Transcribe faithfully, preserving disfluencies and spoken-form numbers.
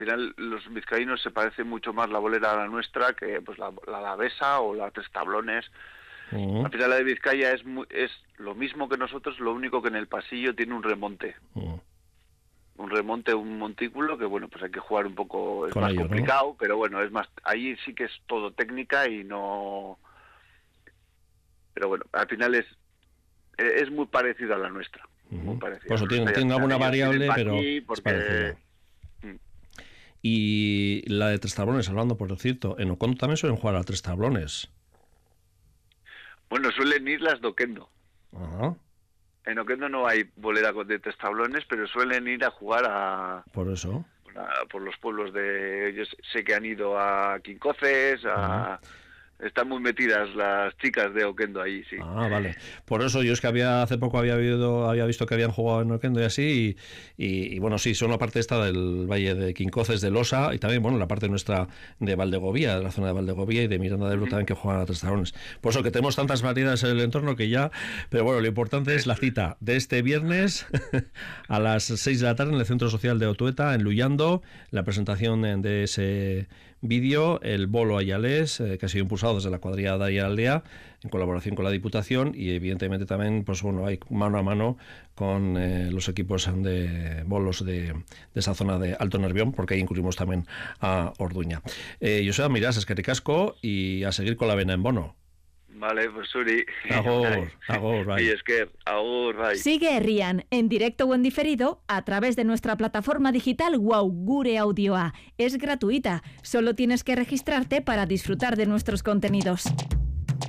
final los vizcaínos se parece mucho más la bolera a la nuestra que pues la, la alavesa o la tres tablones. Uh-huh. Al final la de Vizcaya es muy, es lo mismo que nosotros, lo único que en el pasillo tiene un remonte. Uh-huh. Un remonte, un montículo que bueno, pues hay que jugar un poco, es Con más ello, complicado, ¿no? Pero bueno, es más, ahí sí que es todo técnica y no... Pero bueno, al final es es muy parecido a la nuestra. Uh-huh. Muy parecido. Por eso tiene, tiene alguna variable, pero porque... es parecido. Y la de tres tablones, hablando por cierto, en Ocondo también suelen jugar a tres tablones. Bueno, suelen ir las de Oquendo. Ajá. En Oquendo no hay bolera de tres tablones, pero suelen ir a jugar a... Por eso. A, por los pueblos de... Yo sé que han ido a Quincoces, a... Uh-huh. Están muy metidas las chicas de Oquendo ahí, sí. Ah, vale. Por eso yo es que había hace poco había habido, había visto que habían jugado en Oquendo y así, y, y, y bueno, sí, son la parte esta del Valle de Quincoces, de Losa, y también, bueno, la parte nuestra de Valdegovía, de la zona de Valdegovía y de Miranda de Ebro uh-huh. también, que juegan a tres tablones. Por eso que tenemos tantas variedades en el entorno que ya, pero bueno, lo importante es la cita de este viernes a las seis de la tarde en el Centro Social de Otueta, en Luyando, la presentación de ese vídeo, el bolo ayalés, eh, que ha sido impulsado desde la cuadrilla de Aldea en colaboración con la Diputación, y evidentemente también pues bueno, hay mano a mano con eh, los equipos de bolos de, de esa zona de Alto Nervión, porque ahí incluimos también a Orduña. Eh, Joseba, mirás, eskerrik asko y a seguir con la vena en bono. Vale, pues Suri. Agur, agur, bye. Y es que, agur, bye. Sigue Herrian, en directo o en diferido, a través de nuestra plataforma digital Wow Gure Audioa. Es gratuita, solo tienes que registrarte para disfrutar de nuestros contenidos.